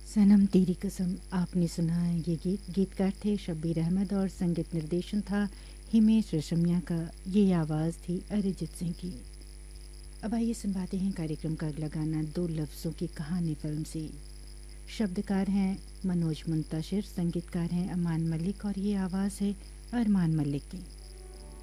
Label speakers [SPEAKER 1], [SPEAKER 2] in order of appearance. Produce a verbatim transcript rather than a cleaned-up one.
[SPEAKER 1] सनम तेरी कसम आपने सुना है ये गीत। गीतकार थे शब्बीर अहमद और संगीत निर्देशन था हिमेश रेशमिया का। ये आवाज़ थी अरिजीत सिंह की। अब आइए सुनवाते हैं कार्यक्रम का अगला गाना दो लफ्ज़ों की कहानी फिल्म से। शब्दकार हैं मनोज मुंतशिर, संगीतकार हैं अमान मलिक और ये आवाज़ है अरमान मलिक की।